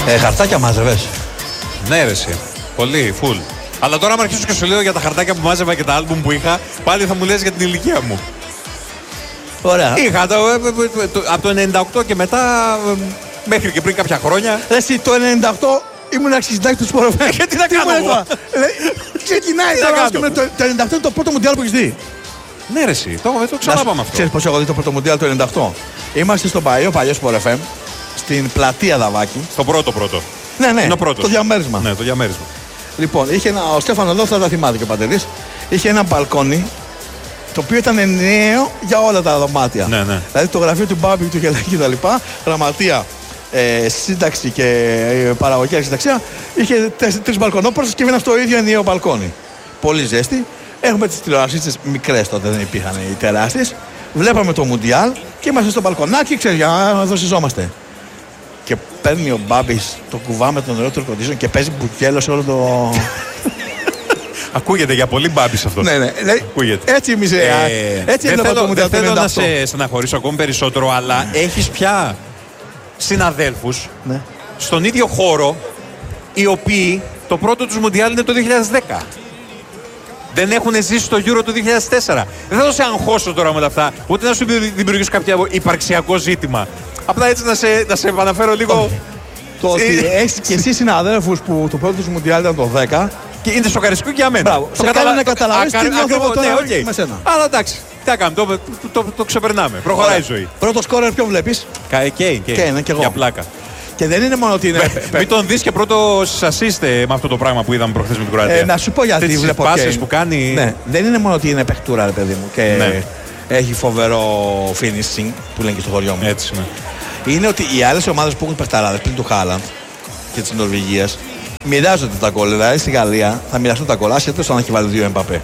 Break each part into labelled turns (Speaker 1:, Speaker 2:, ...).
Speaker 1: Χαρτάκια μάζευες?
Speaker 2: Ναι, ρε, εσύ. Πολύ, full. Αλλά τώρα, άμα αρχίσω και σου λέω για τα χαρτάκια που μάζευα και τα άλμπουμ που είχα, πάλι θα μου λες για την ηλικία μου.
Speaker 1: Ωραία.
Speaker 2: Είχα από το 98 και μετά, μέχρι και πριν κάποια χρόνια.
Speaker 1: Εσύ το 98 ήμουν αρχισυντάκτη του Sport FM.
Speaker 2: Τι να κάνω εγώ.
Speaker 1: Ξεκινάει τώρα και με το 98 είναι το πρώτο μουντιάλ που έχεις δει.
Speaker 2: Ναι, ρε, εσύ. Το ξαναπάμε αυτό.
Speaker 1: Ξέρεις πώς έχω δει το πρώτο μουντιάλ το 98? Είμαστε στον παλιό Sport FM, στην πλατεία Δαβάκη.
Speaker 2: Στο πρώτο.
Speaker 1: Ναι,
Speaker 2: Είναι ο πρώτος.
Speaker 1: Το διαμέρισμα.
Speaker 2: Ναι, το διαμέρισμα.
Speaker 1: Λοιπόν, ο Στέφανο εδώ θα τα θυμάται και ο Παντελής. Είχε ένα μπαλκόνι το οποίο ήταν νέο για όλα τα δωμάτια.
Speaker 2: Ναι.
Speaker 1: Δηλαδή το γραφείο του Μπάμπη, του Γελάκη κτλ. Γραμματεία, σύνταξη και παραγωγή συνταξία. Είχε 4-3 μπαλκονόπορες και έβαιναν στο ίδιο ενιαίο μπαλκόνι. Πολύ ζέστη. Έχουμε τις τηλεοράσεις μικρές τότε, δεν υπήρχαν οι τεράστιες. Βλέπαμε το Μουντιάλ και είμαστε στο μπαλκονάκι, ξέρεις, για να δοσιζόμαστε. Και παίρνει ο Μπάμπης το κουβά με τον νερό του air-condition και παίζει μπουκέλο σε όλο το.
Speaker 2: Ακούγεται για πολύ Μπάμπης αυτό.
Speaker 1: Ναι.
Speaker 2: Ακούγεται.
Speaker 1: Έτσι εμείς. Έτσι έβλεπα το Μουντιάλ.
Speaker 2: Δεν θέλω να σε στεναχωρήσω ακόμη περισσότερο, αλλά έχεις πια συναδέλφους στον ίδιο χώρο, οι οποίοι το πρώτο τους Μουντιάλ είναι το 2010. Δεν έχουν ζήσει το Euro του 2004. Δεν θα σε αγχώσω τώρα με όλα αυτά, ούτε να σου δημιουργήσω κάποιο υπαρξιακό ζήτημα. Απλά έτσι να σε επαναφέρω λίγο.
Speaker 1: Το ότι έχεις και εσύ συναδέλφους που το πρώτο τους Μουντιάλ ήταν το 10.
Speaker 2: Και είναι σοκαριστικό και για μένα.
Speaker 1: Μπράβο. Σε κάνει να καταλαβαίνεις τι νιώθω εγώ τώρα με σένα.
Speaker 2: Αλλά εντάξει, τι θα κάνουμε, το ξεπερνάμε. Προχωράει η ζωή.
Speaker 1: Πρώτο σκόρερ ποιον βλέπεις?
Speaker 2: Κέιν,
Speaker 1: και εγώ.
Speaker 2: Για πλάκα.
Speaker 1: Και δεν είναι μόνο ότι είναι.
Speaker 2: Μην τον δεις και πρώτο assist με αυτό το πράγμα που είδαμε προχθές με την Κροατία.
Speaker 1: Να σου πω γιατί βλέπω
Speaker 2: Κέιν. Που κάνει.
Speaker 1: Ναι, δεν είναι μόνο ότι είναι παιχτούρα, ρε παιδί μου. Και έχει φοβερό finishing που λένε και στο χωριό μου.
Speaker 2: Έτσι, ναι.
Speaker 1: Είναι ότι οι άλλες ομάδες που έχουν παιχταράδες πριν του Χάλαντ και της Νορβηγίας μοιράζονται τα γκολ. Δηλαδή στη Γαλλία θα μοιραστούν τα γκολ ασχέτως αν έχει βάλει 2 Εμπαπέ.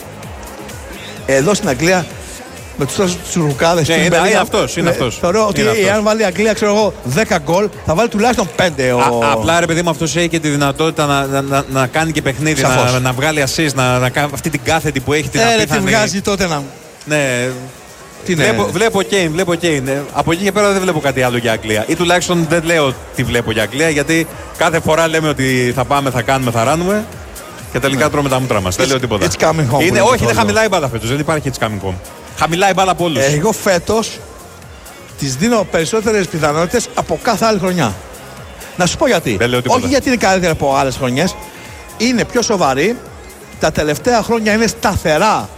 Speaker 1: Εδώ στην Αγγλία με τους τόσους τσουρουκάδες.
Speaker 2: Είναι αυτός.
Speaker 1: Θεωρώ ότι αν βάλει η Αγγλία, ξέρω εγώ, 10 γκολ, θα βάλει τουλάχιστον 5.
Speaker 2: Απλά ρε παιδί μου, αυτός έχει και τη δυνατότητα να κάνει και παιχνίδι, να βγάλει assist, να κάνει αυτή την κάθετη που έχει την απίθανη.
Speaker 1: Τι βγάζει τότε να.
Speaker 2: Ναι. Βλέπω Κέιν. Από εκεί και πέρα δεν βλέπω κάτι άλλο για Αγγλία. Ή τουλάχιστον δεν λέω τι βλέπω για Αγγλία, γιατί κάθε φορά λέμε ότι θα πάμε, θα κάνουμε, θα ράνουμε. Και τελικά τρώμε τα μούτρα μας. Δεν λέω τίποτα. Όχι, είναι χαμηλά η μπάλα φέτος. Δεν υπάρχει It's coming home. Χαμηλά η μπάλα από όλους.
Speaker 1: Εγώ φέτος τις δίνω περισσότερες πιθανότητες από κάθε άλλη χρονιά. Να σου πω γιατί. Όχι γιατί είναι καλύτερα από άλλες χρονιές. Είναι πιο σοβαρή. Τα τελευταία χρόνια είναι σταθερά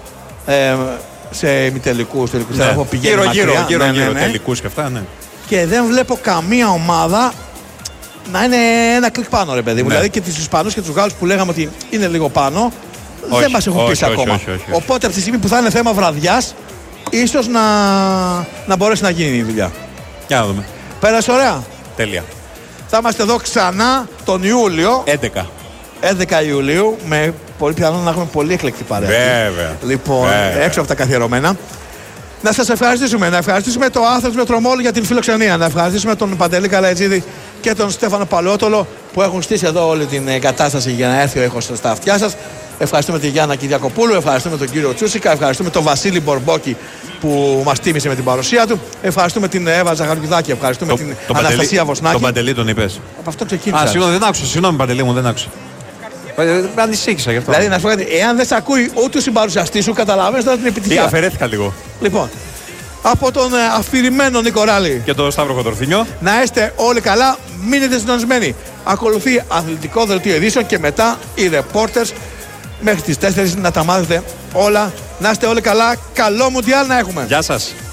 Speaker 1: σε ημιτελικούς, τελικούς.
Speaker 2: Γύρω, τελικούς και αυτά, ναι.
Speaker 1: Και δεν βλέπω καμία ομάδα να είναι ένα κλικ πάνω, ρε παιδί μου. Δηλαδή και τους Ισπανούς και τους Γάλλους που λέγαμε ότι είναι λίγο πάνω, δεν μας έχουν πείσει ακόμα.
Speaker 2: Όχι.
Speaker 1: Οπότε από τη στιγμή που θα είναι θέμα βραδιάς, ίσως να μπορέσει να γίνει η δουλειά.
Speaker 2: Για να δούμε.
Speaker 1: Πέρασε ωραία.
Speaker 2: Τέλεια.
Speaker 1: Θα είμαστε εδώ ξανά τον Ιούλιο. 11 Ιουλίου, με πολύ πιθανό να έχουμε πολύ εκλεκτή παρέα.
Speaker 2: Βέβαια.
Speaker 1: Λοιπόν, έξω από τα καθιερωμένα. Να σας ευχαριστήσουμε. Να ευχαριστήσουμε το Athens Metromall για την φιλοξενία. Να ευχαριστήσουμε τον Παντελή Καλατζίδη και τον Στέφανο Παλαιότολο που έχουν στήσει εδώ όλη την κατάσταση για να έρθει ο ήχος στα αυτιά σας. Ευχαριστούμε τη Γιάννα Κυριακοπούλου, ευχαριστούμε τον κύριο Τσούσικα, ευχαριστούμε τον Βασίλη Μπορμπόκη που μας τίμησε με την παρουσία του. Ευχαριστούμε την Εύα Ζαχαριουδάκη, ευχαριστούμε την Αναστασία Βοσνάκη.
Speaker 2: Τον Παντελή τον είπες?
Speaker 1: Από αυτό ξεκίνησα.
Speaker 2: Συγγνώμη Παντελή μου, δεν άκουσα. Ανησύχησα γι' αυτό.
Speaker 1: Δηλαδή, να σου πω κάτι, εάν δεν σε ακούει ούτε ο συμπαρουσιαστής σου, καταλαβαίνεις τώρα την επιτυχία.
Speaker 2: Αφαιρέθηκα λίγο.
Speaker 1: Λοιπόν, από τον αφηρημένο Νικοράλη
Speaker 2: και τον Σταύρο Κοντορθινιό,
Speaker 1: να είστε όλοι καλά, μείνετε συντονισμένοι. Ακολουθεί αθλητικό δελτίο ειδήσεων και μετά οι reporters μέχρι τις 4 να τα μάθετε όλα. Να είστε όλοι καλά, καλό Μουντιάλ να έχουμε.
Speaker 2: Γεια σας.